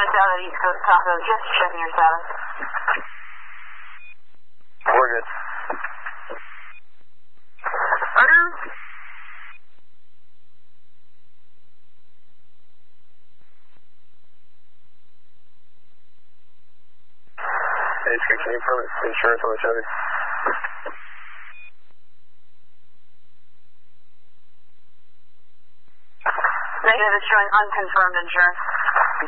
units out at East Coast Taco, just checking your status. We're good. Order. Hey, can you permit insurance on the Chevy? Negative is showing unconfirmed insurance.